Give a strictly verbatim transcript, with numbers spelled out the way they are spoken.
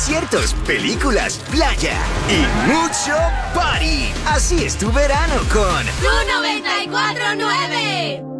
conciertos, películas, playa y mucho party. Así es tu verano con Tu noventa y cuatro nueve.